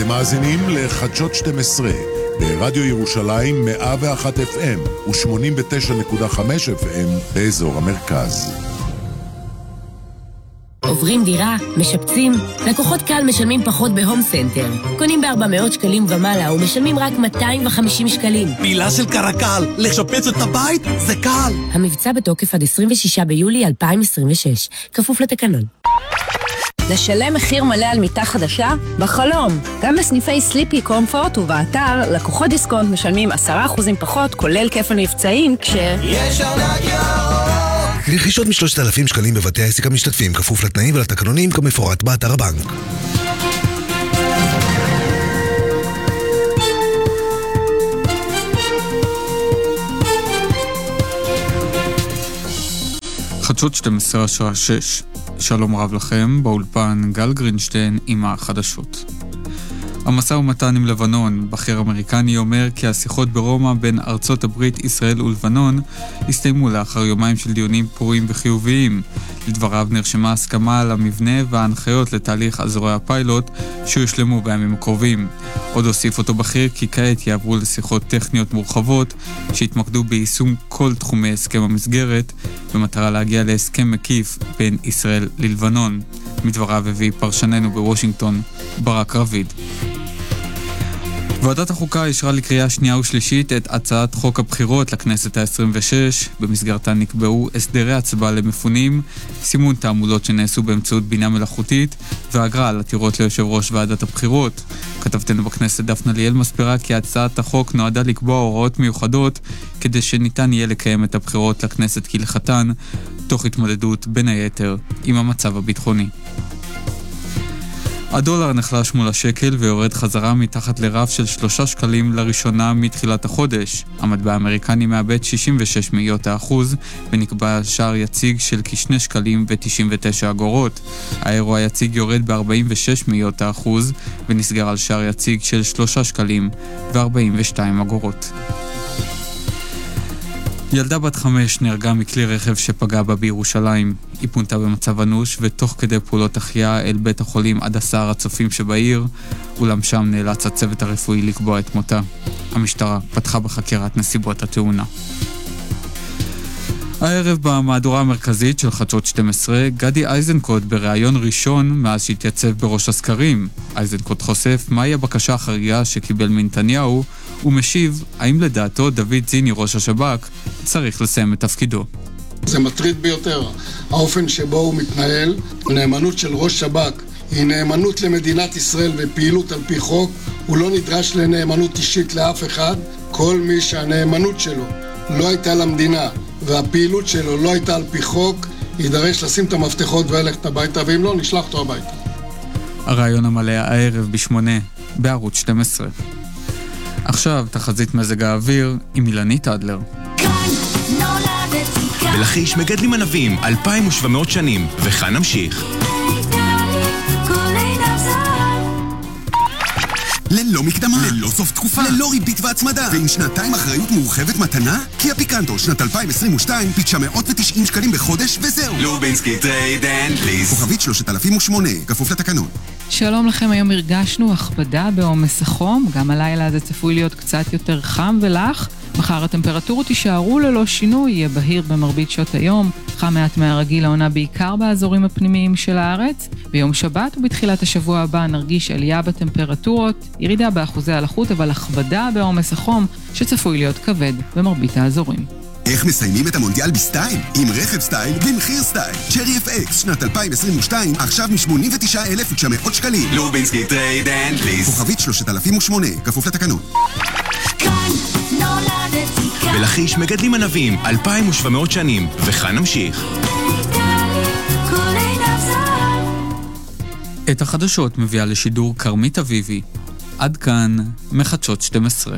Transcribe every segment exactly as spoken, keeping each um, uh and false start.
אתם מאזינים לחדשות שתים עשרה ברדיו ירושלים מאה ואחת אף אם ו-שמונים ותשע נקודה חמש אף אם באזור המרכז. עוברים דירה, משפצים, לקוחות קל משלמים פחות בהום סנטר. קונים ב-ארבע מאות שקלים ומעלה ומשלמים רק מאתיים וחמישים שקלים. מילה של קרקל, לשפץ את הבית זה קל. המבצע בתוקף עד עשרים ושישה ביולי אלפיים עשרים ושש, כפוף לתקנון. לשלם מחיר מלא על מיטה חדשה? בחלום. גם בסניפי סליפי קומפורט ובאתר, לקוחות דיסקונט משלמים עשרה אחוזים פחות, כולל כפל מבצעים, כש... יש ארנק ירוק! רכישות משלושת אלפים שקלים בבתי העסק המשתתפים, כפוף לתנאים ולתקנונים כמפורט באתר הבנק. חדשות שתים עשרה השעה שש. שלום רב לכם, באולפן גל גרינשטיין עם החדשות. המשא ומתן עם לבנון, בכיר אמריקני אומר כי השיחות ברומא בין ארצות הברית, ישראל ולבנון הסתיימו לאחר יומיים של דיונים פוריים וחיוביים. לדבריו נרשמה הסכמה על המבנה וההנחיות לתהליך אזורי הפיילוט שיושלמו בימים הקרובים. עוד הוסיף אותו בכיר כי כעת יעברו לשיחות טכניות מורחבות שהתמקדו ביישום כל תחומי הסכם המסגרת במטרה להגיע להסכם מקיף בין ישראל ללבנון. מדבריו הביא פרשננו בוושינגטון ברק רביד. ועדת החוקה אישרה לקריאה שנייה ושלישית את הצעת חוק הבחירות לכנסת ה-עשרים ושש. במסגרתה נקבעו הסדרי הצבעה למפונים, סימון תעמולות שנעשו באמצעות בינה מלאכותית ואגרה על עתירות ליושב ראש ועדת הבחירות. כתבתנו בכנסת דפנה ליאל מסבירה כי הצעת החוק נועדה לקבוע הוראות מיוחדות כדי שניתן יהיה לקיים את הבחירות לכנסת כהלכתן, תוך התמודדות בין היתר עם המצב הביטחוני. הדולר נחלש מול השקל ויורד חזרה מתחת לרף של שלושה שקלים לראשונה מתחילת החודש. המטבע האמריקני מאבד שישים ושש מאיות האחוז ונקבע שער יציג של כשני שקלים ותשעים ותשע אגורות. האירו היציג יורד ב-ארבעים ושש מאיות האחוז ונסגר על שער יציג של שלושה שקלים ו-ארבעים ושתיים אגורות. ילדה בת חמש נהרגה מכלי רכב שפגע בה בירושלים. היא פונתה במצב אנוש ותוך כדי פעולות החייאה אל בית החולים הדסה הר הצופים שבעיר, אולם שם נאלץ הצוות הרפואי לקבוע את מותה. המשטרה פתחה בחקירת נסיבות התאונה. הערב במהדורה המרכזית של חדשות שתים עשרה, גדי איזנקוט בראיון ראשון מאז שהתייצב בראש הסקרים. איזנקוט חושף מהי הבקשה החריגה שקיבל מנתניהו, ומשיב האם לדעתו דוד זיני ראש השב"כ צריך לסיים את תפקידו. זה מטריד ביותר, האופן שבו הוא מתנהל. הנאמנות של ראש שב"כ היא נאמנות למדינת ישראל ופעילות על פי חוק. הוא לא נדרש לנאמנות אישית לאף אחד. כל מי שהנאמנות שלו לא הייתה למדינה והפעילות שלו לא הייתה על פי חוק, יידרש לשים את המפתחות וללכת הביתה, ואם לא, נשלח אותו הביתה. הרעיון המלא הערב בשמונה בערוץ שתים עשרה. עכשיו תחזית מזג האוויר עם אילנית אדלר. בלחיש מגדלים ענבים אלפיים ושבע מאות שנים, וכאן נמשיך. ללא מקדמה, ללא סוף תקופה, ללא ריבית והצמדה, ועם שנתיים אחריות מורחבת מתנה, קיה פיקנטו, שנת אלפיים עשרים ושתיים, תשע מאות ותשעים שקלים בחודש, וזהו. לובינסקי טרייד אנד ליס. כוכבית שלושת אלפים ושמונה, כפוף לתקנון. שלום לכם, היום הרגשנו הכבדה בעומס החום, גם הלילה זה צפוי להיות קצת יותר חם ולח. מחר הטמפרטורות יישארו ללא שינוי, יהיה בהיר במרבית שעות היום, חם מעט מהרגיל לעונה בעיקר באזורים הפנימיים של הארץ. ביום שבת ובתחילת השבוע הבא נרגיש עלייה בטמפרטורות, ירידה באחוזי הלחות, אבל הכבדה בעומס החום שצפוי להיות כבד במרבית האזורים. איך מסיימים את המונדיאל בסטייל? עם רכב סטייל במחיר סטייל. צ'רי אף אקס שנת אלפיים עשרים ושתיים, עכשיו מ-שמונים ותשעה אלף ותשע מאות שקלים. לובינסקי טרייד אנד ליס. כוכבית שלושת אלפים ושמונה, כפוף לתקנון. בלחיש מגדלים ענבים אלפיים ושבע מאות שנים, וכאן נמשיך. את החדשות מביאה לשידור קרמית אביבי. עד כאן מחדשות שתים עשרה.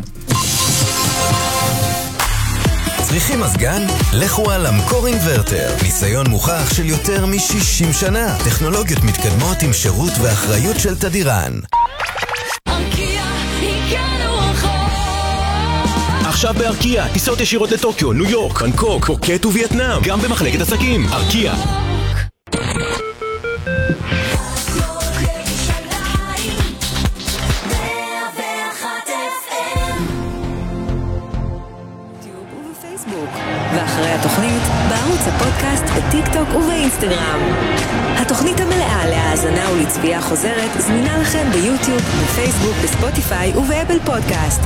צריכים מזגן? לכו על אמקור אינברטר. ניסיון מוכח של יותר מ-שישים שנה. טכנולוגיות מתקדמות עם שירות ואחריות של תדירן. עכשיו בארקיה, טיסות ישירות לטוקיו, ניו יורק, בנקוק, פוקט ווייטנאם, גם במחלקת עסקים. ארקיה. הפודקאסט בטיק טוק ובאינסטגרם. התוכנית המלאה להאזנה ולצפייה חוזרת זמינה לכם ביוטיוב, בפייסבוק, בספוטיפיי ובאפל פודקאסט.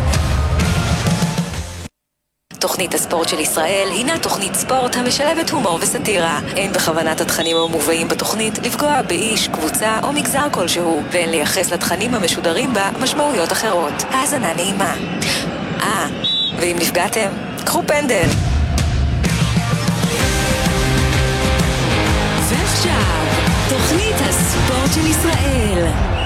תוכנית הספורט של ישראל הינה תוכנית ספורט המשלבת הומור וסטירה. אין בכוונת התכנים המובאים בתוכנית לפגוע באיש, קבוצה או מגזר כלשהו, ואין לייחס לתכנים המשודרים בה משמעויות אחרות. האזנה נעימה. אה, ואם נפגעתם, קחו פנדל. ועכשיו, תוכנית הספורט של ישראל.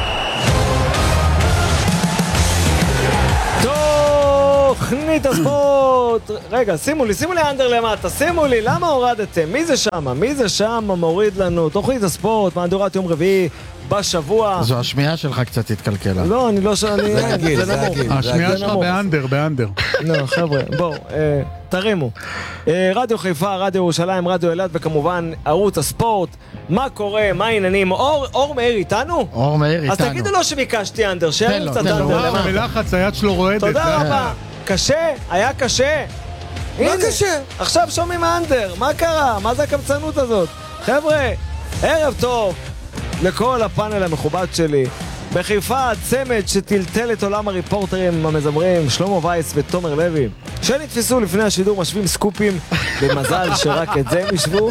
תוכנית הספורט. רגע, שימו לי, שימו לי אנדר למטה, שימו לי, למה הורדתם? מי זה שמה? מי זה שמה מוריד לנו? תוכנית הספורט, מהדורת יום רביעי בשבוע. זו השמיעה שלך קצת התקלקלה. לא, אני לא שאני... זה הגיל, זה הגיל. השמיעה שלך באנדר, באנדר. לא, חבר'ה, בואו, תרימו. רדיו חיפה, רדיו ירושלים, רדיו אילת, וכמובן ערוץ הספורט. מה קורה, מה העניינים? אור מאיר איתנו? אור מאיר איתנו. אז תגידו לו שביקשתי אנדר, שיהיה קצת אנדר. מה, מלחץ, היד שלו רועדת. תודה רבה. קשה, היה קשה. מה קשה? עכשיו שומעים אנדר, מה קרה? מה זה הקמצנות הזאת? חבר'ה, ערב טוב לכל הפאנל המכובד שלי. בחיפה הצמד שטלטל את עולם הריפורטרים המזמרים שלמה וייס ותומר לוי, שנתפסו לפני השידור משווים סקופים, במזל שרק את זה הם ישבו.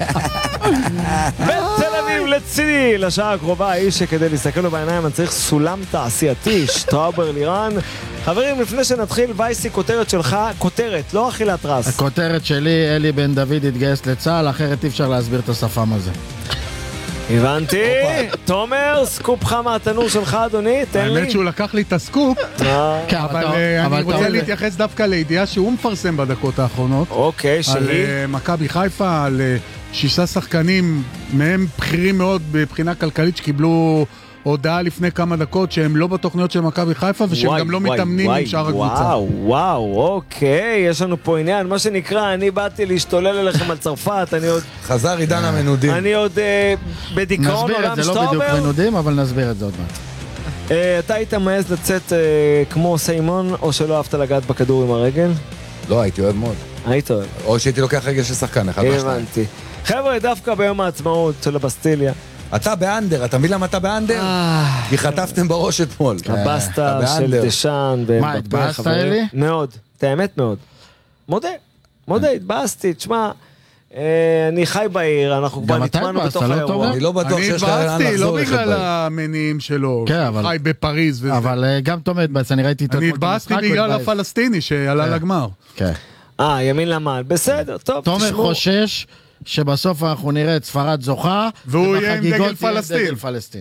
בתל אביב לצידי לשעה הקרובה, האיש שכדי להסתכל לו בעיניים אני צריך סולם תעשייתי, שטראובר לירן. חברים, לפני שנתחיל, וייסי, כותרת שלך, כותרת, לא אכילת רס. הכותרת שלי, אלי בן דוד התגייס לצה"ל, אחרת אי אפשר להסביר את השפם הזה. הבנתי. תומר, סקופ חם מהתנור שלך, אדוני, תן לי. האמת שהוא לקח לי את הסקופ, אבל אני רוצה להתייחס דווקא לידיעה שהוא מפרסם בדקות האחרונות. אוקיי, שהיא? על מכבי חיפה, על שישה שחקנים, מהם בכירים מאוד בבחינה כלכלית שקיבלו הודעה לפני כמה דקות שהם לא בתוכניות של מכבי חיפה ושהם גם לא מתאמנים עם שאר הקבוצה. וואו, וואו, אוקיי, יש לנו פה עניין, מה שנקרא, אני באתי להשתולל אליכם על צרפת, אני עוד... חזר עידן המנודים. אני עוד בדיכאון עולם שטראובר. נסביר את זה, לא בדיוק מנודים, אבל נסביר את זה עוד מעט. אתה היית מעז לצאת כמו סיימון, או שלא אהבת לגעת בכדור עם הרגל? לא, הייתי אוהב מאוד. היית אוהב. או שהייתי לוקח רגל של שחקן, אחד בשתיים. הבנתי. חבר'ה, דווקא ביום העצמאות של הבסטיליה, אתה באנדר, אתה מבין למה אתה באנדר? כי חטפתם בראש אתמול. הבסטה של דשן. מה, התבאסת אלי? מאוד, את האמת מאוד. מודה, מודה, התבאסתי, תשמע, אני חי בעיר, אנחנו כבר נטמנו בתוך האירוע. אני לא בטוח שיש לך לאן לחזור. אני לא בגלל המניעים שלו, חי בפריז וזה. אבל גם תומד התבאס, אני ראיתי את אני התבאסתי בגלל הפלסטיני שעלה לגמר. אה, ימין למעל, בסדר, טוב, תשמעו. תומר חושש שבסוף אנחנו נראה את ספרד זוכה, והוא יהיה עם דגל פלסטין. דגל פלסטין.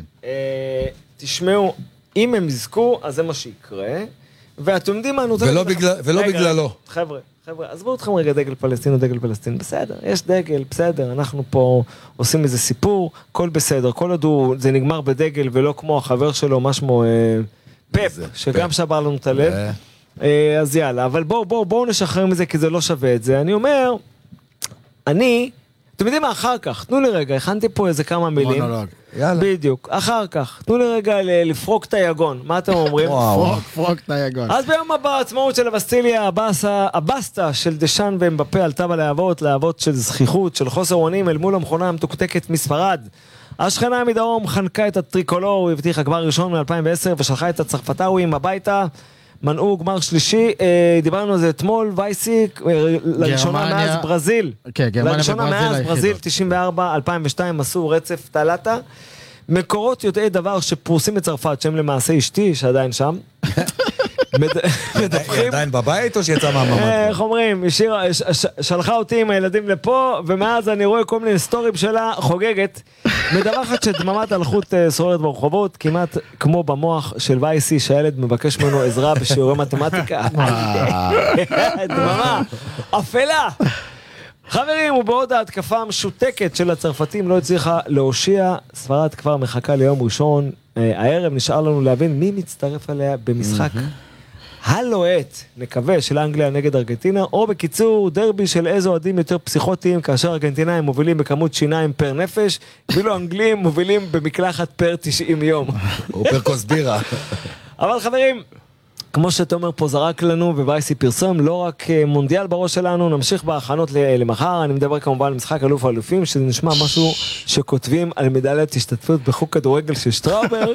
תשמעו, אם הם יזכו, אז זה מה שיקרה, ואתם יודעים מה נותן... ולא בגללו. חבר'ה, חבר'ה, עזבו אתכם רגע דגל פלסטין או דגל פלסטין, בסדר, יש דגל, בסדר, אנחנו פה עושים איזה סיפור, כל בסדר, כל עוד הוא, זה נגמר בדגל, ולא כמו החבר שלו, מה שמו, פפ, שגם שבר לנו את הלב, אז יאללה, אבל בואו, בואו, בואו נשחרר מזה, כי זה לא שווה את זה. אני אומר, אני... אתם יודעים מה, אחר כך, תנו לי רגע, הכנתי פה איזה כמה מילים. מונולוג. יאללה. בדיוק, אחר כך, תנו לי רגע לפרוק את היגון, מה אתם אומרים? פרוק, פרוק את היגון. אז ביום הבא, עצמאות של הבסטיליה, הבסטה של דשן ומבפה עלתה בלהבות, להבות של זכיחות, של חוסר אונים, אל מול המכונה המתוקתקת מספרד. השכנה מדרום חנקה את הטריקולור, היא הבטיחה גמר ראשון מ-אלפיים ועשר, ושלחה את הצרפתאוים הביתה. מנעו גמר שלישי, דיברנו על זה אתמול, וייסיק, לראשונה מאז ברזיל. כן, גרמניה לראשונה מאז ברזיל, תשעים וארבע, אלפיים ושתיים, עשו רצף טלטה. מקורות יודעי דבר שפרוסים בצרפת, שהם למעשה אשתי, שעדיין שם. היא עדיין בבית או שיצא מהממד? איך אומרים, שלחה אותי עם הילדים לפה, ומאז אני רואה כל מיני סטורים שלה חוגגת. מדווחת שדממת הלכות שוררת ברחובות, כמעט כמו במוח של וייסי, שהילד מבקש ממנו עזרה בשיעורי מתמטיקה. דממה, אפלה. חברים, ובעוד ההתקפה המשותקת של הצרפתים לא הצליחה להושיע, ספרד כבר מחכה ליום ראשון. הערב נשאר לנו להבין מי מצטרף אליה במשחק הלוהט, נקווה, של אנגליה נגד ארגנטינה, או בקיצור, דרבי של איזו אוהדים יותר פסיכוטיים, כאשר ארגנטינאים מובילים בכמות שיניים פר נפש, ואילו אנגלים מובילים במקלחת פר תשעים יום. או פר כוס בירה. אבל חברים, כמו שתומר פה זרק לנו ובייסי פרסום, לא רק מונדיאל בראש שלנו, נמשיך בהכנות למחר, אני מדבר כמובן על משחק אלוף האלופים, שזה נשמע משהו שכותבים על מדליית השתתפות בחוג כדורגל של שטראובר,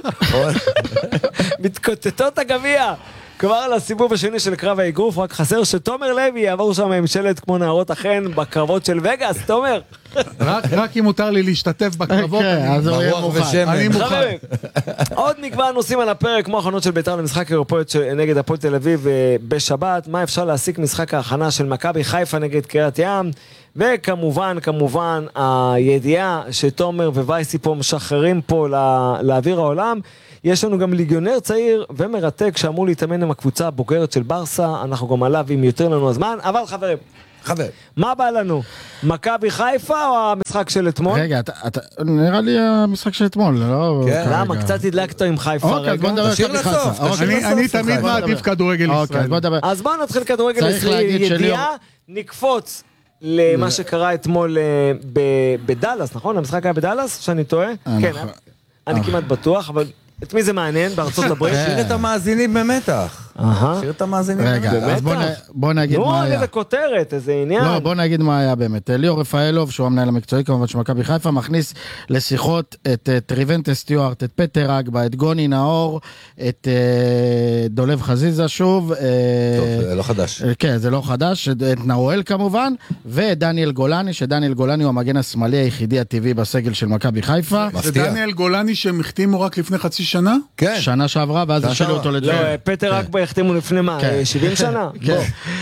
מתקוטטות הגביע, כבר לסיבוב השני של קרב האגרוף, רק חסר שתומר לוי יעבור שם עם שלט כמו נערות אכן בקרבות של וגאס, תומר. רק אם מותר לי להשתתף בקרבות, אני מוכן. עוד מגוון נושאים על הפרק, כמו הכנות של בית"ר למשחק אירופאיות נגד הפועל תל אביב בשבת, מה אפשר להסיק משחק ההכנה של מכבי חיפה נגד קריית ים, וכמובן, כמובן, הידיעה שתומר ווייסי פה משחררים פה לאוויר העולם, יש לנו גם ליגיונר צעיר ומרתק שאמור להתאמן עם הקבוצה הבוגרת של ברסה, אנחנו גם עליו אם יותר לנו הזמן, אבל חברים, חבר. מה בא לנו? מכבי חיפה או המשחק של אתמול? רגע, אתה, אתה, נראה לי המשחק של אתמול, לא? כן. למה? קצת הדלקת עם חיפה אוקיי, רגע. בוא נדבר תשאיר לסוף. אני, אני תמיד מעדיף כדורגל ישראל. אז בוא נתחיל כדורגל ישראל, ידיעה, נקפוץ למה שקרה אתמול בדלס, נכון? המשחק היה בדלס, שאני טועה? כן, אני כמעט בטוח, אבל את מי זה מעניין בארצות הברית? שיר את המאזינים במתח. שיר את המאזינים במתח. רגע, אז בוא נגיד מה היה. נו, איזה כותרת, איזה עניין. לא, בוא נגיד מה היה באמת. ליאור רפאלוב, שהוא המנהל המקצועי כמובן של מכבי חיפה, מכניס לשיחות את טריוונטה סטיוארט, את פטר אגבה, את גוני נאור, את דולב חזיזה שוב. טוב, זה לא חדש. כן, זה לא חדש. את נאואל כמובן, ואת דניאל גולני, שדניאל גולני הוא המגן השמאלי היחידי הטבעי בסגל של מכבי חיפה. זה דניאל גולני שהם החתימו רק לפני חצי שנה? כן. שנה שעברה, ואז השאלו אותו לג'וי. לא, פטר אגבה החתימו לפני מה? שבעים שנה? כן.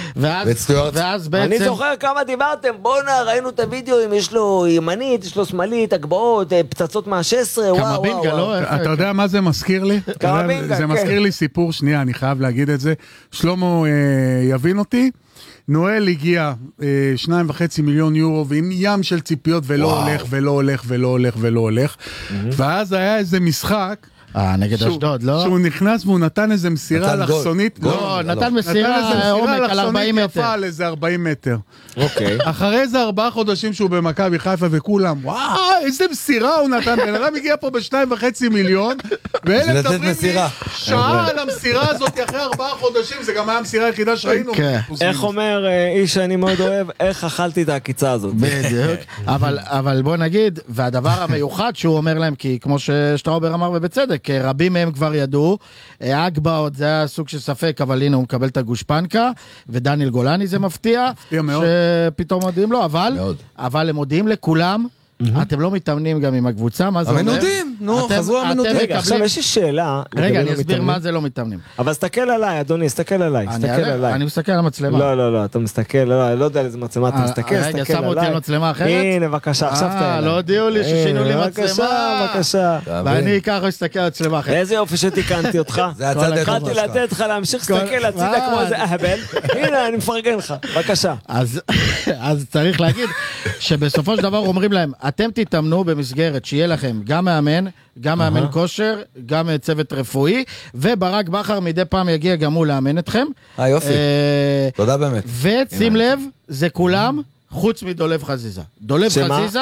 ואז בעצם... אני זוכר כמה דיברתם, בואנה, ראינו את הוידאוים, יש לו ימנית, יש לו שמאלית, הגבעות, פצצות מה-שש עשרה, וואו, וואו, וואו. אתה יודע מה זה מזכיר לי? כמה בינגה, כן. זה מזכיר לי סיפור, שנייה, אני חייב להגיד את זה. שלמה יבין אותי. נואל הגיע שניים וחצי מיליון יורו, ועם ים של ציפיות, ולא הולך, ולא הולך, ולא הולך, ולא הולך. ואז היה איזה משחק, אה, נגד אשדוד, לא? שהוא נכנס והוא נתן איזה מסירה אלכסונית. לא, נתן מסירה עומק על ארבעים מטר. יפה על איזה ארבעים מטר. אוקיי. אחרי איזה ארבעה חודשים שהוא במכבי חיפה וכולם, וואו, איזה מסירה הוא נתן. בן אדם הגיע פה בשניים וחצי מיליון, ואלה מדברים לי שעה על המסירה הזאת אחרי ארבעה חודשים, זה גם היה המסירה היחידה שראינו. איך אומר איש שאני מאוד אוהב, איך אכלתי את העקיצה הזאת. בדיוק. אבל בוא נגיד, והדבר המיוחד שהוא אומר להם, כי כמו ששטראובר אמר ובצדק, רבים מהם כבר ידעו, אגבה עוד זה היה סוג של ספק, אבל הנה הוא מקבל את הגושפנקה, ודניאל גולני זה מפתיע, שפתאום מודיעים לו, אבל, אבל הם מודיעים לכולם, אתם לא מתאמנים גם עם הקבוצה, מה זה אומר? המנודים, נו, חזרו המנודים. רגע, עכשיו יש לי שאלה. רגע, אני אסביר מה זה לא מתאמנים. אבל סתכל עליי, אדוני, סתכל עליי, סתכל עליי. אני מסתכל על המצלמה. לא, לא, לא, אתה מסתכל, לא יודע איזה מצלמה אתה מסתכל, סתכל עליי. רגע, שמו אותי על מצלמה אחרת? הנה, בבקשה, עכשיו תראה. לא הודיעו לי ששינו לי מצלמה. בבקשה, בבקשה. ואני ככה אסתכל על מצלמה אחרת. איזה יופי שתיקנתי אותך. זה הצד אחד התחלתי לתת לך להמשיך להסתכל הצידה כמו איזה אהבל. הנה, אני מפרגן לך. בבקשה. אז צריך להגיד שבסופו של דבר אומרים להם, אתם תתאמנו במסגרת שיהיה לכם גם מאמן, גם מאמן כושר, גם צוות רפואי, וברק בכר מדי פעם יגיע גם הוא לאמן אתכם. אה, יופי. תודה באמת. ושים לב, זה כולם חוץ מדולב חזיזה. דולב חזיזה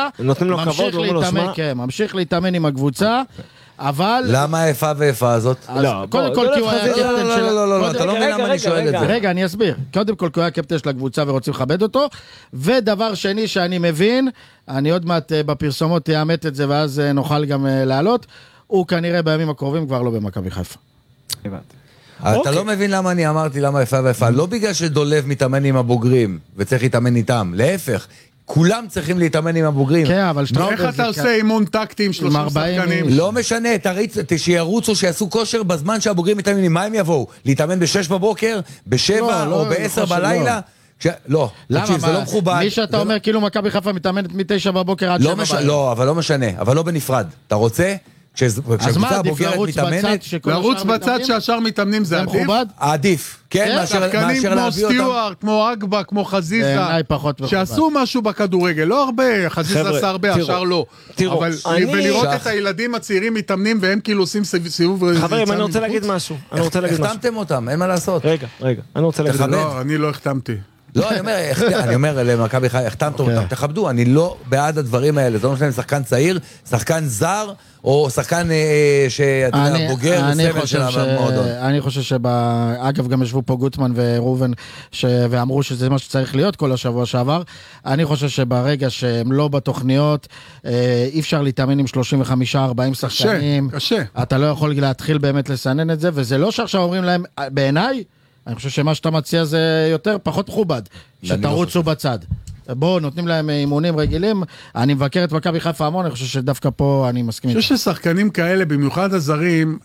ממשיך להתאמן עם הקבוצה, אבל... למה האיפה ואיפה הזאת? קודם כל כי הוא היה קפטן של... לא, לא, לא, אתה לא מבין למה אני שואל את זה. רגע, אני אסביר. קודם כל כי הוא היה קפטן של הקבוצה ורוצים לכבד אותו, ודבר שני שאני מבין, אני עוד מעט בפרסומות תאמת את זה, ואז נוכל גם לעלות, הוא כנראה בימים הקרובים כבר לא במכבי חיפה. אתה לא מבין למה אני אמרתי למה איפה ואיפה, לא בגלל שדולב מתאמן עם הבוגרים, וצריך להתאמן איתם, להפך. כולם צריכים להתאמן עם הבוגרים. כן, אבל איך אתה עושה אימון טקטי עם שלושים שחקנים? לא משנה, שירוצו, שיעשו כושר בזמן שהבוגרים מתאמנים. מה הם יבואו? להתאמן בשש בבוקר, בשבע או בעשר בלילה? לא, תקשיב, זה לא מכובד. מי שאתה אומר כאילו מכבי חיפה מתאמנת מתשע בבוקר עד שבע בלילה. לא, אבל לא משנה, אבל לא בנפרד. אתה רוצה? כשקבוצה הבוגרת מתאמנת, לרוץ בצד שהשאר מתאמנים זה עדיף? עדיף, כן, מאשר להביא אותם. שחקנים כמו סטיוארט, כמו אגבה, כמו חזיזה, שעשו משהו בכדורגל, לא הרבה, חזיזה עשה הרבה, השאר לא. ולראות את הילדים הצעירים מתאמנים והם כאילו עושים סיבוב... חברים, אני רוצה להגיד משהו. החתמתם אותם, אין מה לעשות. רגע, רגע, אני רוצה להגיד משהו. לא, אני לא החתמתי. לא, אני אומר, אני אומר למכבי חיפה, החתמתם אותם, תכבדו, אני לא בעד הדברים האלה, זה לא משנה שחקן צעיר, שחקן זר, או שחקן שאתה יודע, בוגר, סמל של המועדון. אני חושב שאגב גם ישבו פה גוטמן ורובן, ואמרו שזה מה שצריך להיות כל השבוע שעבר, אני חושב שברגע שהם לא בתוכניות, אי אפשר להתאמן עם שלושים וחמישה ארבעים שחקנים, קשה, קשה. אתה לא יכול להתחיל באמת לסנן את זה, וזה לא שעכשיו אומרים להם, בעיניי, אני חושב שמה שאתה מציע זה יותר פחות מכובד, שתרוצו בצד. בואו, נותנים להם אימונים רגילים, אני מבקר את מכבי חיפה המון, אני חושב שדווקא פה אני מסכים. אני חושב ששחקנים כאלה, במיוחד הזרים,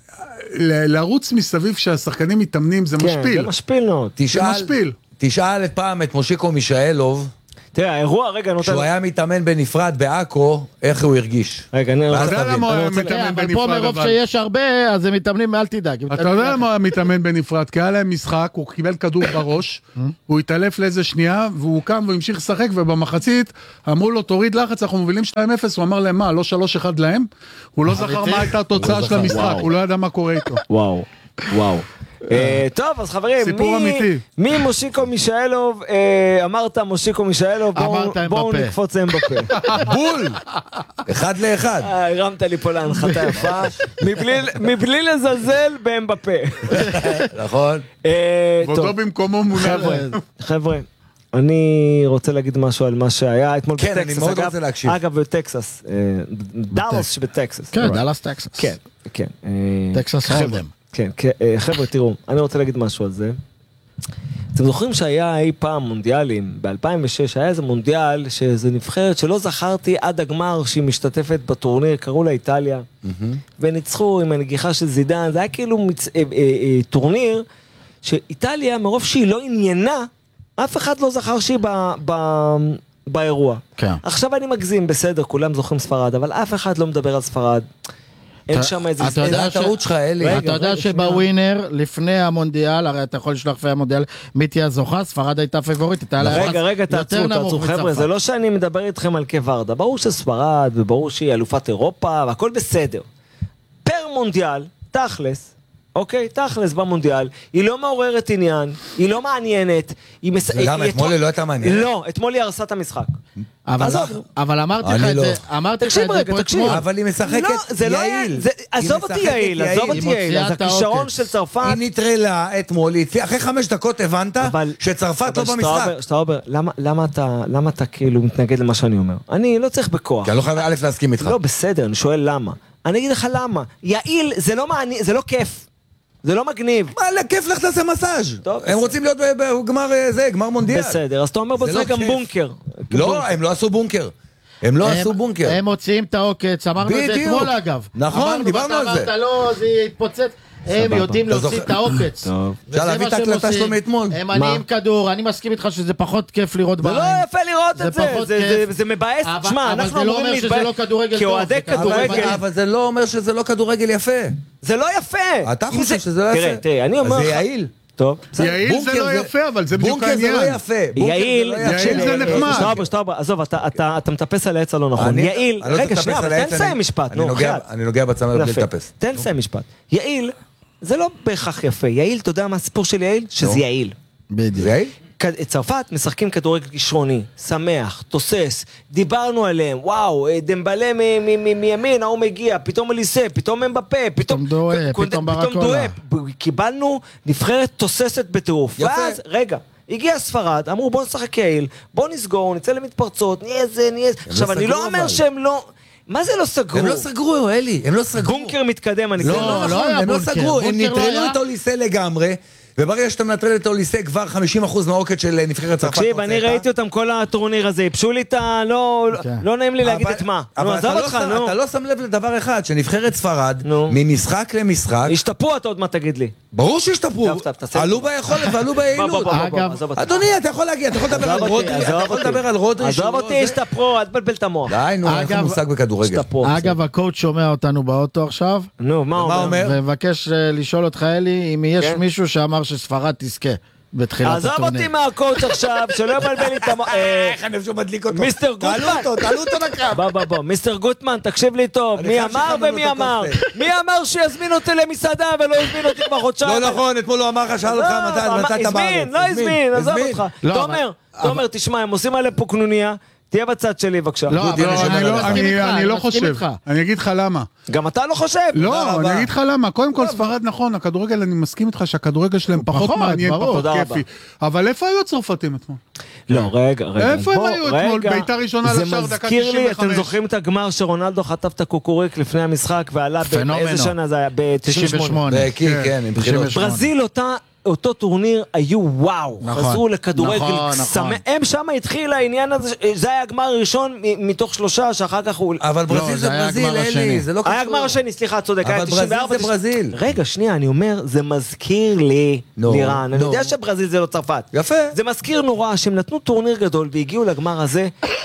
לרוץ מסביב שהשחקנים מתאמנים זה משפיל. כן, זה משפיל מאוד. זה משפיל. תשאל את פעם את מושיקו מישאלוב, תראה, האירוע, רגע, נותן... כשהוא היה מתאמן בנפרד בעכו, איך הוא הרגיש? רגע, אני רוצה... אתה יודע למה הוא היה מתאמן בנפרד, אבל פה מרוב שיש הרבה, אז הם מתאמנים, אל תדאג. אתה יודע למה הוא היה מתאמן בנפרד? כי היה להם משחק, הוא קיבל כדור בראש, הוא התעלף לאיזה שנייה, והוא קם והמשיך לשחק, ובמחצית אמרו לו, תוריד לחץ, אנחנו מובילים שתיים אפס, הוא אמר להם, מה, לא שלוש אחד להם? הוא לא זכר מה הייתה התוצאה של המשחק, הוא לא ידע מה קורה איתו. וואו, וואו. טוב, אז חברים, מי מושיקו מישאלוב, אמרת מושיקו מישאלוב, בואו נקפוץ להם בפה. בול! אחד לאחד. הרמת לי פה להנחתה יפה, מבלי לזלזל בהם בפה. נכון. ועודו במקומו מונה. חבר'ה, אני רוצה להגיד משהו על מה שהיה אתמול בטקסס. כן, אני מאוד רוצה להקשיב. אגב, בטקסס, דאלאס שבטקסס. כן, דאלאס טקסס. כן, כן. טקסס הולדם. כן, חבר'ה, תראו, אני רוצה להגיד משהו על זה. אתם זוכרים שהיה אי פעם מונדיאלים, ב-אלפיים ושש היה איזה מונדיאל, שזה נבחרת שלא זכרתי עד הגמר שהיא משתתפת בטורניר, קראו לה איטליה, וניצחו עם הנגיחה של זידן, זה היה כאילו טורניר, שאיטליה, מרוב שהיא לא עניינה, אף אחד לא זכר שהיא באירוע. עכשיו אני מגזים, בסדר, כולם זוכרים ספרד, אבל אף אחד לא מדבר על ספרד. אין שם איזה... זה הטעות שלך, אלי. אתה יודע שבווינר, לפני המונדיאל, הרי אתה יכול לשלוח לפני המונדיאל, מי תהיה הזוכה? ספרד הייתה פיבורית. רגע, רגע, תעצרו, תעצרו, חבר'ה, זה לא שאני מדבר איתכם על כוורדה, ברור שספרד, וברור שהיא אלופת אירופה, והכל בסדר. פר מונדיאל, תכלס, אוקיי, תכלס במונדיאל, היא לא מעוררת עניין, היא לא מעניינת. למה, אתמול היא לא הייתה מעניינת? לא, אתמול היא הרסה את המשחק. אבל אמרתי לך את זה, אמרתי לך את זה פה אתמול. אבל היא משחקת יעיל. עזוב אותי יעיל, עזוב אותי יעיל. אז הכישרון של צרפת... היא נטרלה אתמול, אחרי חמש דקות הבנת שצרפת לא במשחק. שטאובר, למה אתה כאילו מתנגד למה שאני אומר? אני לא צריך בכוח. כי אני לא חייב א' להסכים איתך. לא, בסדר, אני שואל למה. אני אגיד לך למה. יעיל, זה לא מעניין, זה לא כיף. זה לא מגניב. מה, לכיף לך תעשה מסאז'. הם רוצים להיות בגמר זה, גמר מונדיאל. בסדר, אז אתה אומר בצורה גם בונקר. לא, הם לא עשו בונקר. הם לא עשו בונקר. הם מוציאים את העוקץ, אמרנו את זה אתמול אגב. נכון, דיברנו על זה. אמרת לא, זה יתפוצץ. הם יודעים להוציא את העוקץ. אפשר להביא את הקלטה שלו מאתמול. הם עניים כדור, אני מסכים איתך שזה פחות כיף לראות בעין. זה לא יפה לראות את זה, זה מבאס. תשמע, אנחנו אמורים להתבאס כאוהדי כדורגל. אבל זה לא אומר שזה לא כדורגל יפה. זה לא יפה. אתה חושב שזה לא יפה. תראה, תראה, אני אומר לך. זה יעיל. טוב. יעיל זה לא יפה, אבל זה בדיוק העניין. בונקר זה לא יפה. יעיל זה נחמד. שטאובר, שטאובר, עזוב, אתה מטפס על העץ הלא נכון. יעיל, רגע, שנייה, אבל תן לסיים משפט. אני נוגע בצמר בלי לטפס. תן לסיים משפט. יעיל, זה לא בהכרח יפה. יעיל, אתה יודע מה הסיפור של יעיל? שזה יעיל. בדיוק. זה יעיל? צרפת משחקים כדורגל כישרוני, שמח, תוסס, דיברנו עליהם, וואו, דמבלה מימין, הוא מגיע, פתאום אליסה, פתאום אמבפה, פתאום דואה, פתאום ברקולה. קיבלנו נבחרת תוססת בטירוף. ואז, רגע, הגיע ספרד, אמרו בוא נשחק יעיל, בוא נסגור, נצא למתפרצות, נהיה זה, נהיה זה. עכשיו, אני לא אומר שהם לא... מה זה לא סגרו? הם לא סגרו, אלי, הם לא סגרו. בונקר מתקדם, אני לא, לא, הם לא סגרו, הם נטרלו את אוליסה לגמרי. וברגע שאתה מנטרל את אוליסה כבר חמישים אחוז מהעוקד של נבחרת צרפת. תקשיב, אני ראיתי אותם כל הטורניר הזה, יפשו לי את ה... לא נעים לי להגיד את מה. אבל אתה לא שם לב לדבר אחד, שנבחרת ספרד, ממשחק למשחק... השתפרו, אתה עוד מה תגיד לי. ברור שהשתפרו, עלו ביכולת ועלו ביעילות. אדוני, אתה יכול להגיע, אתה יכול לדבר על רודרי. עזוב אותי, השתפרו, אל תבלבל את המוח. די, נו, איך הוא מושג בכדורגל. אגב, הקואוץ' שומע אותנו באוטו עכשיו. נו, מה אומר? ומבקש לשאול אותך, אלי, אם יש מישהו שאמר שספרד תזכה בתחילת עזוב הטורניר. אותי מהקוץ' עכשיו, שלא יבלבל לי את המוח. איך אני אפשר מדליק אותו? מיסטר גוטמן. תעלו אותו, תעלו אותו לקרב. בוא, בוא, בוא, מיסטר גוטמן, תקשיב לי טוב. מי אמר ומי אמר? מי אמר שיזמין אותי למסעדה ולא יזמין אותי כבר חודשיים? לא נכון, אתמול הוא אמר לך, שאל אותך מתי אתה בארץ. הזמין, לא הזמין, עזוב אותך. תומר, תומר, תשמע, הם עושים עליהם פה קנוניה. תהיה בצד שלי בבקשה. לא, אני לא חושב. אני אגיד לך למה. גם אתה לא חושב? לא, אני אגיד לך למה. קודם כל ספרד נכון, הכדורגל, אני מסכים איתך שהכדורגל שלהם פחות מעניין, פחות כיפי. אבל איפה היו הצרפתים אתמול? לא, רגע, רגע. איפה הם היו אתמול? ביתה ראשונה לשער דקה תשעים וחמש. זה מזכיר לי, אתם זוכרים את הגמר שרונלדו חטף את הקוקוריק לפני המשחק ועלה באיזה שנה זה היה? ב-תשעים ושמונה. כן, כן, עם בחירות. ברזיל אותה... אותו טורניר היו וואו, נכון, חזרו לכדורגל, נכון, נכון. הם שם התחיל העניין הזה, זה היה הגמר הראשון מתוך שלושה שאחר כך הוא... אבל ברזיל זה ברזיל, אלי, זה לא קשור. היה הגמר השני, סליחה, צודק, אבל ברזיל זה ברזיל. רגע, שנייה, אני אומר, זה מזכיר לי, לירן, אני יודע שברזיל זה לא צרפת. יפה. זה מזכיר נורא שהם נתנו טורניר גדול והגיעו לגמר הזה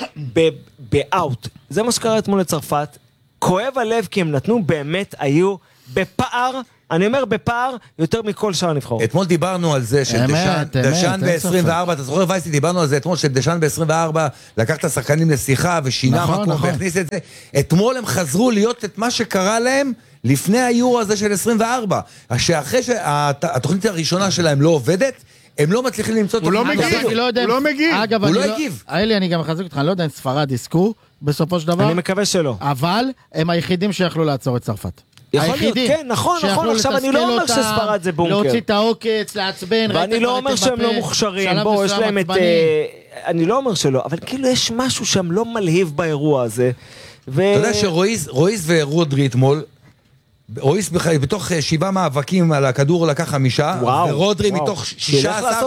באאוט. זה מה שקרה אתמול לצרפת, כואב הלב כי הם נתנו באמת היו בפער, אני אומר בפער יותר מכל שאר הנבחרות. אתמול דיברנו על זה שדשן ב-עשרים וארבע, אתה זוכר וייסי, דיברנו על זה אתמול שדשן ב-עשרים וארבע לקח את השחקנים לשיחה ושינה מקום והכניס את זה. אתמול הם חזרו להיות את מה שקרה להם לפני היורו הזה של עשרים וארבע. שאחרי שהתוכנית הראשונה שלהם לא עובדת, הם לא מצליחים למצוא... הוא לא מגיב, הוא לא מגיב. הוא לא הגיב. אלי, אני גם מחזק אותך, אני לא יודע אם ספרד יזכו בסופו של דבר. אני מקווה שלא. אבל הם היחידים שיכלו לעצור את צרפת. יכול להיות, כן, נכון, נכון, עכשיו אני לא אומר שספרד זה בונקר. להוציא את העוקץ, לעצבן, ואני לא אומר שהם לא מוכשרים, בואו, יש להם את... אני לא אומר שלא, אבל כאילו יש משהו שם לא מלהיב באירוע הזה. אתה יודע שרויס ורודרי אתמול, רויס בתוך שבעה מאבקים על הכדור לקח חמישה, ורודרי מתוך שישה עשר,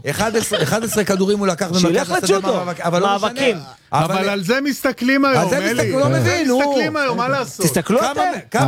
אחד עשרה כדורים הוא לקח שילך לג'ודו, מאבקים. אבל על זה מסתכלים היום, אלי. לא מבין, מסתכלים היום, מה לעשות? תסתכלו אתם.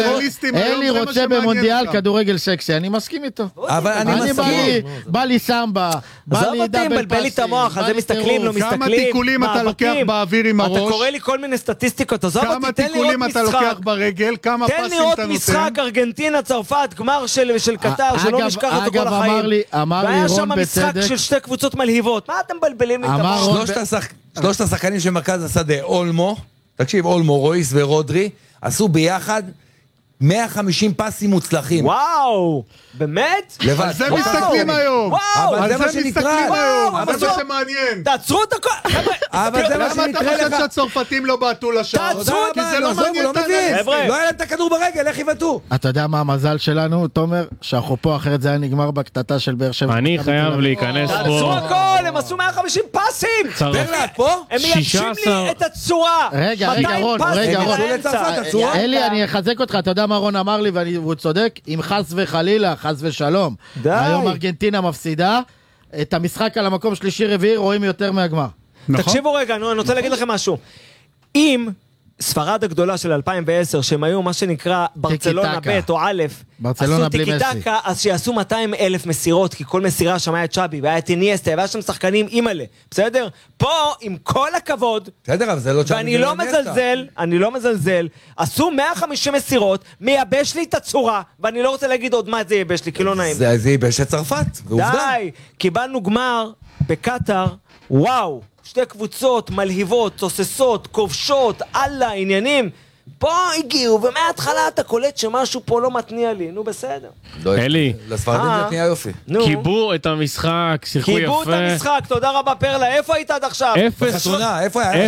אלי רוצה במונדיאל כדורגל סקסי, אני מסכים איתו. אבל אני מסכים. בא לי סמבה, בא לי דאבל פאסי. בלבל לי את המוח, על זה מסתכלים, לא מסתכלים. כמה תיקולים אתה לוקח באוויר עם הראש? אתה קורא לי כל מיני סטטיסטיקות, עזוב אותי, תן לראות משחק. כמה תיקולים אתה לוקח ברגל, כמה פסים אתה נותן? תן לראות משחק ארגנטינה, צרפת, גמר של קטר, שלא נשכח אותו כל החיים. והיה שם משחק של שתי קבוצות מלהיבות. מה אתם בלבלים לי את המוח? שלושת השחקנים של מרכז השדה, אולמו, תקשיב, אולמו, רויס ורודרי, עשו ביחד מאה וחמישים פסים מוצלחים. וואו, באמת? לבד. על זה מסתכלים היום. וואו, על זה מסתכלים היום. אבל זה שמעניין. תעצרו את הכל. אבל זה מה שנקרא לך. למה אתה חושב שהצרפתים לא בעטו לשער? תעצרו את זה. כי זה לא מעניין את האנשים. לא היה להם את הכדור ברגל, איך יבטאו? אתה יודע מה המזל שלנו, תומר? שאנחנו פה אחרת זה היה נגמר בקטטה של באר שבע. אני חייב להיכנס פה. תעצרו הכל, הם עשו מאה וחמישים פסים. ברלד, פה? הם מייבשים לי את הצורה. רגע, רגע, רון, רגע, רון. אלי, אני אחזק אותך, אתה יודע מה רון אמר לי והוא צודק, אם חס וחלילה, חס ושלום, היום ארגנטינה מפסידה, את המשחק על המקום שלישי רביעי רואים יותר מהגמר. תקשיבו רגע, אני רוצה להגיד לכם משהו. אם ספרד הגדולה של אלפיים ועשר, שהם היו מה שנקרא ברצלונה ב' או א', עשו טיקי טקה, אז שיעשו מאתיים אלף מסירות, כי כל מסירה שם היה צ'אבי, והיה איניאסטה, והיה שם שחקנים אימאלה, בסדר? פה, עם כל הכבוד, בסדר, אבל זה לא צ'אבי, ואני לא מזלזל, אני לא מזלזל, עשו מאה וחמישים מסירות, מייבש לי את הצורה, ואני לא רוצה להגיד עוד מה זה ייבש לי, כי לא נעים. זה ייבש את צרפת, ועובדה. די, קיבלנו גמר בקטר, וואו. שתי קבוצות מלהיבות, תוססות, כובשות, אללה, עניינים. פה הגיעו, ומההתחלה אתה קולט שמשהו פה לא מתניע לי. נו, בסדר. אלי. לספרדים זה תניע יופי. קיבו את המשחק, שיחקו יפה. קיבו את המשחק, תודה רבה פרלה. איפה היית עד עכשיו? אפס. בחתונה, איפה היה?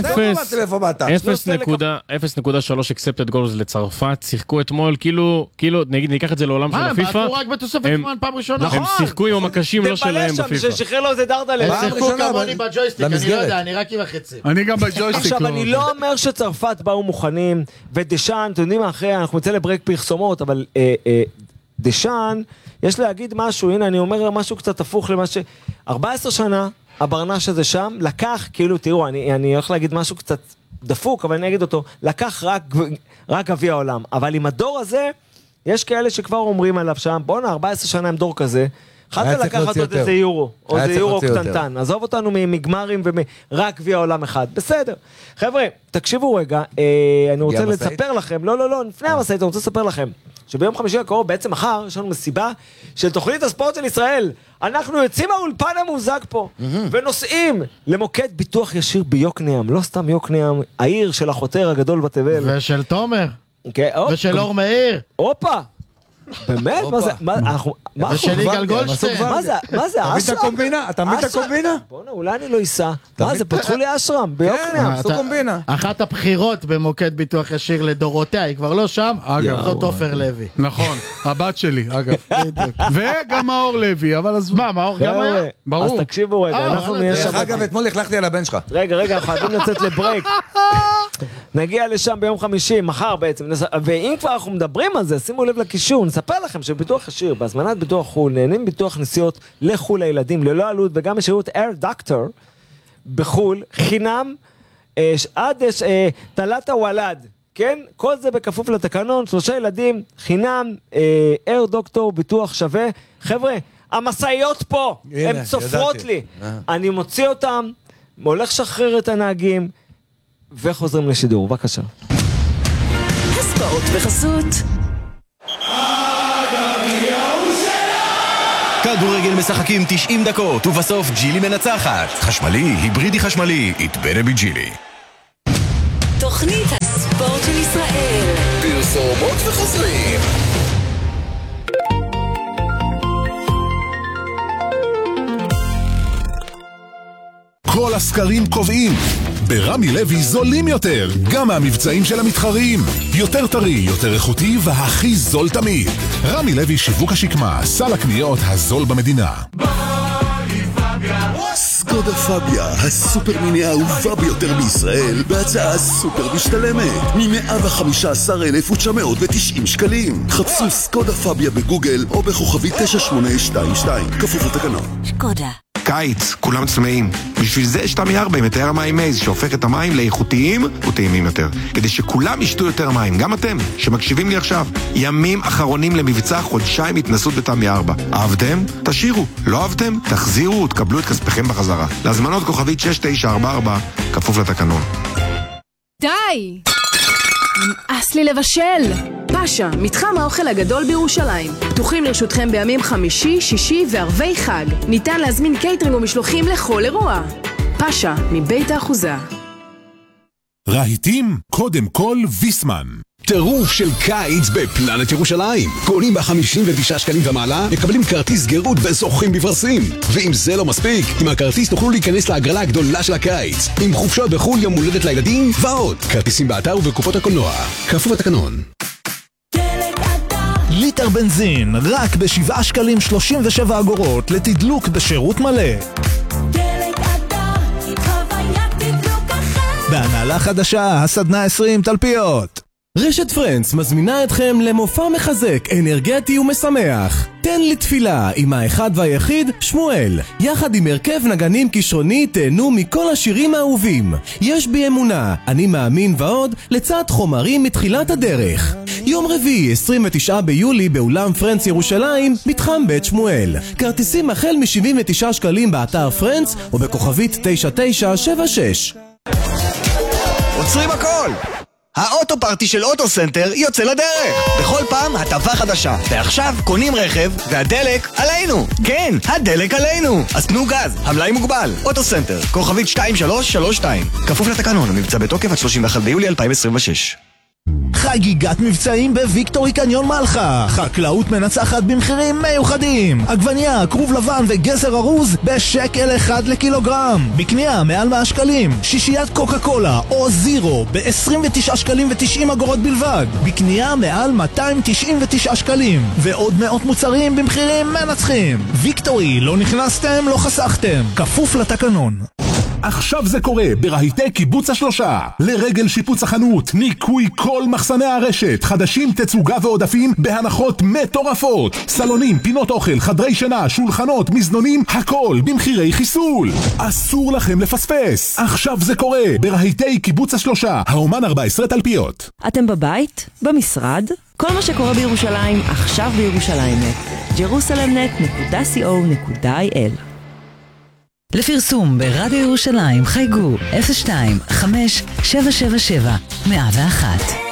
אפס נקודה שלוש accepted goals לצרפת. שיחקו אתמול, כאילו, כאילו, נגיד, ניקח את זה לעולם של הפיפה. מה, בעטו רק בתוספת זמן פעם ראשונה. הם שיחקו עם המקשים לא שלהם בפיפה. ששחרר לו איזה דרדלה. הם שיחקו כמוני בג'ויסטיק, אני לא יודע, אני רק עם החצים. אני גם בג'ויסטיק. עכשיו, אני לא אומר שצרפת באו מוכנים, ודשן, אתם יודעים מה אחרי, אנחנו נצא לברק פרסומות, אבל אה, אה, דשן, יש להגיד משהו, הנה אני אומר משהו קצת הפוך למה ש... ארבע עשרה שנה, הברנש הזה שם, לקח, כאילו, תראו, אני, אני הולך להגיד משהו קצת דפוק, אבל אני אגיד אותו, לקח רק, רק גביע העולם, אבל עם הדור הזה, יש כאלה שכבר אומרים עליו שם, בואו נה, ארבע עשרה שנה עם דור כזה, חד ולקחת עוד איזה יורו, או איזה יורו קטנטן, עזוב אותנו מגמרים ורק גביע עולם אחד, בסדר. חבר'ה, תקשיבו רגע, אני רוצה לספר לכם, לא, לא, לא, לפני המסעית, אני רוצה לספר לכם, שביום חמישי הקרוב, בעצם מחר, יש לנו מסיבה של תוכנית הספורט של ישראל. אנחנו יוצאים מהאולפן המוזג פה, ונוסעים למוקד ביטוח ישיר ביוקנעם, לא סתם יוקנעם, העיר של החותר הגדול בתבל. ושל תומר. ושל אור מאיר. אופה. באמת? מה זה? ושל יגאל גולדשטיין. מה זה? מה זה? אתה מבין את הקומבינה? אתה מבין את הקומבינה? בוא'נה, אולי אני לא אסע. מה זה? פתחו לי אשרם ביוקנעם, עשו קומבינה. אחת הבחירות במוקד ביטוח ישיר לדורותיה, היא כבר לא שם, זאת עופר לוי. נכון, הבת שלי, אגב. וגם מאור לוי, אבל אז מה, מאור גם היה? ברור. אז תקשיבו רגע, אנחנו נהיה שם. אגב, אתמול החלכתי על הבן שלך. רגע, רגע, אנחנו חייבים לצאת לברייק. נגיע לשם ביום חמישי, מחר בעצם, ואם כבר אנחנו מדברים על זה, שימו לב לקישור, נספר לכם שביטוח ישיר, בהזמנת ביטוח חול, נהנים ביטוח נסיעות לחול לילדים, ללא עלות, וגם בשירות Air Doctor בחול, חינם, עד תלת הוולד, כן? כל זה בכפוף לתקנון, שלושה ילדים, חינם, Air Doctor, ביטוח שווה. חבר'ה, המסעיות פה, הן צופרות לי. אני מוציא אותם, הולך שחרר את הנהגים, וחוזרים לשידור, בבקשה. הספורט בחסות כדורגל משחקים תשעים דקות, ובסוף ג'ילי מנצחת. חשמלי, היברידי חשמלי, it better be ג'ילי. תוכנית הספורט של ישראל. פרסומות וחוזרים. כל הסקרים קובעים, ברמי לוי זולים יותר, גם מהמבצעים של המתחרים. יותר טרי, יותר איכותי והכי זול תמיד. רמי לוי שיווק השקמה, סל הקניות הזול במדינה. סקודה פביה, הסופר מיני האהובה ביותר בישראל, בהצעה סופר משתלמת, מ-מאה וחמישה עשר אלף ותשע מאות ותשעים שקלים. חפשו סקודה פביה בגוגל או בכוכבי תשע שמונה שתיים שתיים, כפוף לתקנון. סקודה. קיץ, כולם צמאים. בשביל זה יש תמי ארבע עם מטהר המים מייז, שהופך את המים לאיכותיים וטעימים יותר. כדי שכולם ישתו יותר מים, גם אתם, שמקשיבים לי עכשיו. ימים אחרונים למבצע חודשיים התנסות בתמי ארבע. אהבתם? תשאירו. לא אהבתם? תחזירו ותקבלו את כספכם בחזרה. להזמנות כוכבית שש תשע ארבע ארבע, כפוף לתקנון. די! נמאס לי לבשל! פאשה, מתחם האוכל הגדול בירושלים. פתוחים לרשותכם בימים חמישי, שישי וערבי חג. ניתן להזמין קייטרינג ומשלוחים לכל אירוע. פאשה, מבית האחוזה. רהיטים, קודם כל ויסמן. טירוף של קיץ בפלנט ירושלים. קונים ב-חמישים ותשעה שקלים ומעלה, מקבלים כרטיס גירות וזוכים בפרסים. ואם זה לא מספיק, עם הכרטיס תוכלו להיכנס להגרלה הגדולה של הקיץ, עם חופשות בחול, יום הולדת לילדים ועוד. כרטיסים באתר ובקופות הקולנוע. כפוף לתקנון. ליטר בנזין רק בשבעה שקלים שלושים ושבע אגורות לתדלוק בשירות מלא. דלק אדר, חוויית תדלוק אחת. בהנהלה חדשה, הסדנה עשרים תלפיות. רשת פרנץ מזמינה אתכם למופע מחזק, אנרגטי ומשמח. תן לי תפילה עם האחד והיחיד שמואל. יחד עם הרכב נגנים כישרוני תהנו מכל השירים האהובים. יש בי אמונה, אני מאמין ועוד, לצד חומרים מתחילת הדרך. יום רביעי, עשרים ותשעה ביולי, באולם פרנץ ירושלים, מתחם בית שמואל. כרטיסים החל מ-שבעים ותשעה שקלים באתר פרנץ או בכוכבית תשע תשע שבע שש. עוצרים הכל! האוטו פארטי של אוטו סנטר יוצא לדרך. בכל פעם הטבה חדשה. ועכשיו קונים רכב והדלק עלינו. כן, הדלק עלינו. אז תנו גז, המלאי מוגבל. אוטו סנטר, כוכבית שתיים שלוש שלוש שתיים. כפוף לתקנון, המבצע בתוקף עד שלושים ואחד ביולי אלפיים עשרים ושש. חגיגת מבצעים בוויקטורי קניון מלחה. חקלאות מנצחת במחירים מיוחדים. עגבניה, כרוב לבן וגזר ארוז בשקל אחד לקילוגרם. בקנייה מעל מאה שקלים. שישיית קוקה קולה או זירו ב-עשרים ותשעה שקלים ו-תשעים אגורות בלבד. בקנייה מעל מאתיים תשעים ותשעה שקלים. ועוד מאות מוצרים במחירים מנצחים. ויקטורי, לא נכנסתם, לא חסכתם. כפוף לתקנון. עכשיו זה קורה ברהיטי קיבוץ השלושה. לרגל שיפוץ החנות, ניקוי כל מחסני הרשת, חדשים, תצוגה ועודפים בהנחות מטורפות. סלונים, פינות אוכל, חדרי שינה, שולחנות, מזנונים, הכל במחירי חיסול. אסור לכם לפספס. עכשיו זה קורה ברהיטי קיבוץ השלושה. האומן ארבע עשרה תלפיות. אתם בבית? במשרד? כל מה שקורה בירושלים, עכשיו בירושלים. ג'רוסלם נט נקודה סי או נקודה איי אל. לפרסום ברדיו ירושלים חייגו אפס שתיים חמש שבע שבע שבע מאה ואחת.